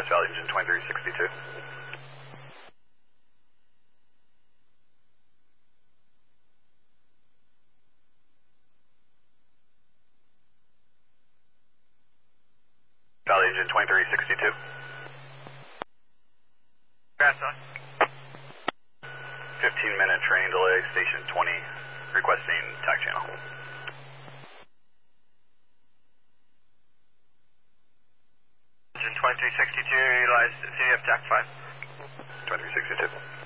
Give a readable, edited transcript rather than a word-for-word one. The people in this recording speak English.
West Valley Engine 2362. Valley Engine 2362. Grandson. 15-minute train delay, station 20, requesting TAC channel. Engine 2362, utilize CDF TAC 5. 2362.